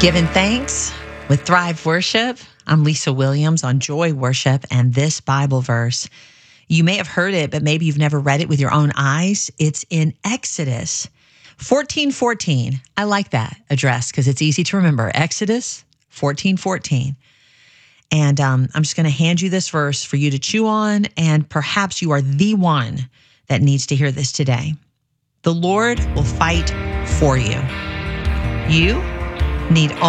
Giving thanks with Thrive Worship. I'm Lisa Williams on Joy Worship, and this Bible verse, you may have heard it, but maybe you've never read it with your own eyes. It's in Exodus 14:14. I like that address because it's easy to remember. Exodus 14:14. And I'm just going to hand you this verse for you to chew on, and perhaps you are the one that needs to hear this today. The Lord will fight for you. You need